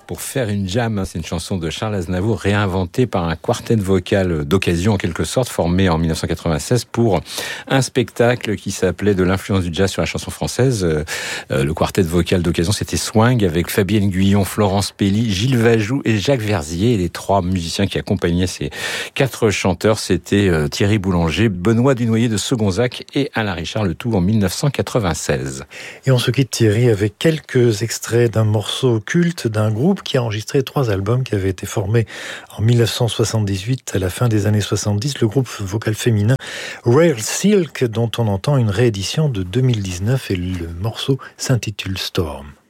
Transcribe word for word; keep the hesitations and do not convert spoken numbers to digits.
pour faire une jam. C'est une chanson de Charles Aznavour réinventée par un quartet vocal d'occasion en quelque sorte, formé en dix-neuf cent quatre-vingt-seize pour un spectacle qui s'appelait De l'influence du jazz sur la chanson française. Euh, le quartet vocal d'occasion, c'était Swing avec Fabienne Guyon, Florence Pelly, Gilles Vajou et Jacques Verzier. Et les trois musiciens qui accompagnaient ces quatre chanteurs, c'était euh, Thierry Boulanger, Benoît Dunoyer de Segonzac et Alain Richard, le tout en dix-neuf cent quatre-vingt-seize. Et on se quitte, Thierry, avec quelques extraits d'un morceau culte d'un groupe qui a enregistré trois albums, qui avaient été formés en dix-neuf cent soixante-dix-huit à la fin des années soixante-dix, le groupe vocal féminin Rare Silk, dont on entend une réédition de deux mille dix-neuf et le morceau s'intitule Storm.